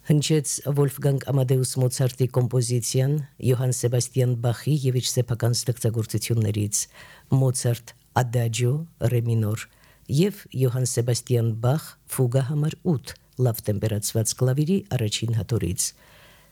Հնչեց Վոլֆգանգ Ամադեուս Մոցարտի կոմպոզիցիան Յոհան Սեբաստիան Բախի եւ իր սեփական ստեղծագործություններից Մոցարտ Ադաջո ռե մինոր եւ Յոհան Սեբաստիան Բախ Ֆուգա համար 8 լավ տեմպերացված կլավիրի առաջին հատորից